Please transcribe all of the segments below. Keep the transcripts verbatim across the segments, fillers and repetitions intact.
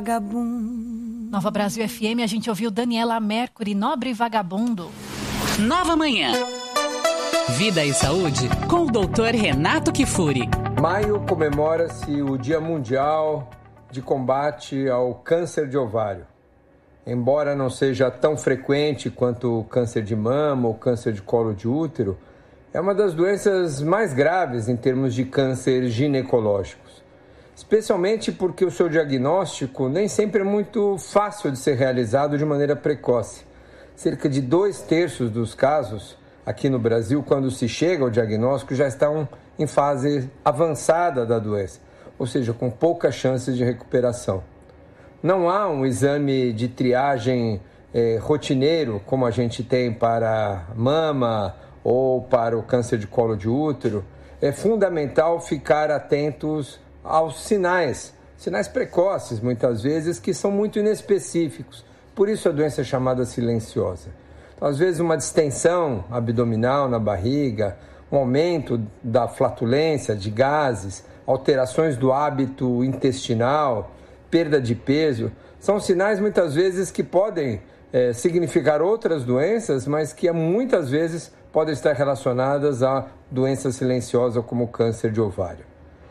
Nova Brasil F M, a gente ouviu Daniela Mercury, Nobre Vagabundo. Nova Manhã. Vida e saúde com o doutor Renato Kifuri. Maio comemora-se o Dia Mundial de Combate ao Câncer de Ovário. Embora não seja tão frequente quanto o câncer de mama ou câncer de colo de útero, é uma das doenças mais graves em termos de câncer ginecológicos. Especialmente porque o seu diagnóstico nem sempre é muito fácil de ser realizado de maneira precoce. Cerca de dois terços dos casos aqui no Brasil, quando se chega ao diagnóstico, já estão em fase avançada da doença, ou seja, com poucas chances de recuperação. Não há um exame de triagem eh, rotineiro, como a gente tem para mama ou para o câncer de colo de útero. É fundamental ficar atentos aos sinais, sinais precoces, muitas vezes, que são muito inespecíficos. Por isso a doença é chamada silenciosa. Então, às vezes, uma distensão abdominal na barriga, um aumento da flatulência, de gases, alterações do hábito intestinal, perda de peso, são sinais muitas vezes que podem é, significar outras doenças, mas que muitas vezes podem estar relacionadas a doença silenciosa como o câncer de ovário.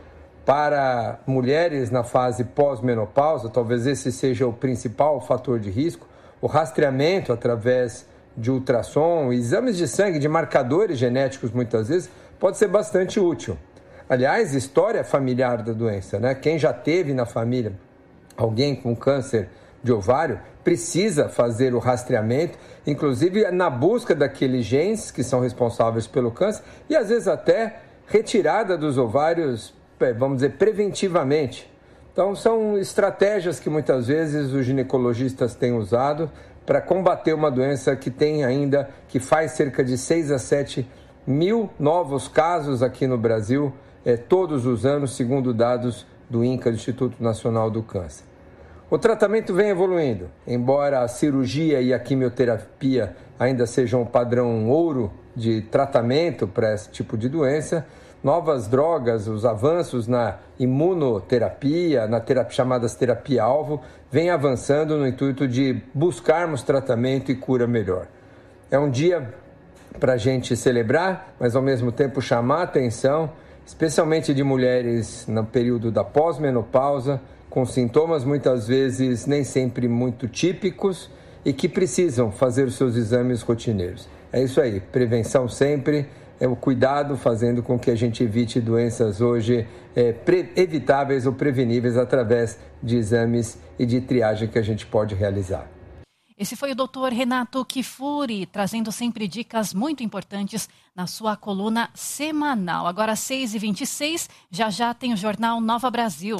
Para mulheres na fase pós-menopausa, talvez esse seja o principal fator de risco, o rastreamento através de ultrassom, exames de sangue, de marcadores genéticos muitas vezes, pode ser bastante útil. Aliás, história familiar da doença, né? Quem já teve na família alguém com câncer de ovário precisa fazer o rastreamento, inclusive na busca daqueles genes que são responsáveis pelo câncer e às vezes até retirada dos ovários, vamos dizer, preventivamente. Então são estratégias que muitas vezes os ginecologistas têm usado para combater uma doença que tem ainda, que faz cerca de seis a sete mil novos casos aqui no Brasil, é, todos os anos, segundo dados do INCA, do Instituto Nacional do Câncer. O tratamento vem evoluindo, embora a cirurgia e a quimioterapia ainda sejam o padrão ouro de tratamento para esse tipo de doença. Novas drogas, os avanços na imunoterapia, na terapia, chamadas terapia-alvo, vêm avançando no intuito de buscarmos tratamento e cura melhor. É um dia para a gente celebrar, mas ao mesmo tempo chamar a atenção, especialmente de mulheres no período da pós-menopausa, com sintomas muitas vezes nem sempre muito típicos e que precisam fazer os seus exames rotineiros. É isso aí, prevenção sempre. É o cuidado fazendo com que a gente evite doenças hoje é, pre- evitáveis ou preveníveis através de exames e de triagem que a gente pode realizar. Esse foi o doutor Renato Kifuri, trazendo sempre dicas muito importantes na sua coluna semanal. Agora, às seis e vinte e seis, já já tem o Jornal Nova Brasil.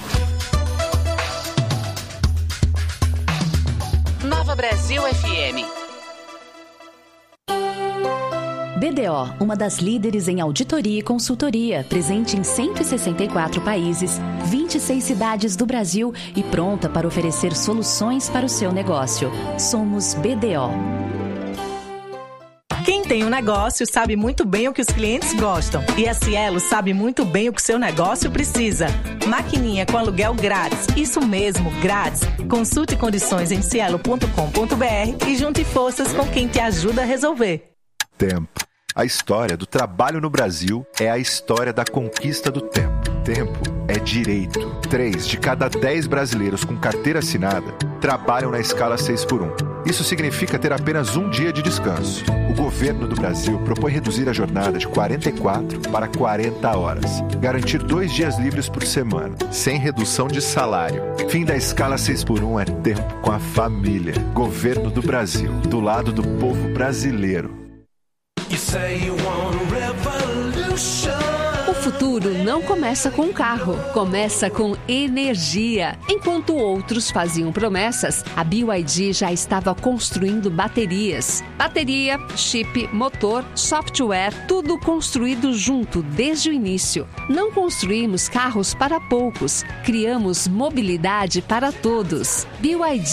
Nova Brasil F M. B D O, uma das líderes em auditoria e consultoria, presente em cento e sessenta e quatro países, vinte e seis cidades do Brasil e pronta para oferecer soluções para o seu negócio. Somos B D O. Quem tem um negócio sabe muito bem o que os clientes gostam. E a Cielo sabe muito bem o que seu negócio precisa. Maquininha com aluguel grátis. Isso mesmo, grátis. Consulte condições em cielo ponto com ponto b r e junte forças com quem te ajuda a resolver. Tempo. A história do trabalho no Brasil é a história da conquista do tempo. Tempo é direito. Três de cada dez brasileiros com carteira assinada trabalham na escala seis por um. Isso significa ter apenas um dia de descanso. O governo do Brasil propõe reduzir a jornada de quarenta e quatro para quarenta horas. Garantir dois dias livres por semana, sem redução de salário. Fim da escala seis por um é tempo com a família. Governo do Brasil, do lado do povo brasileiro. O futuro não começa com um carro, começa com energia. Enquanto outros faziam promessas, a B Y D já estava construindo baterias. Bateria, chip, motor, software, tudo construído junto desde o início. Não construímos carros para poucos, criamos mobilidade para todos. B Y D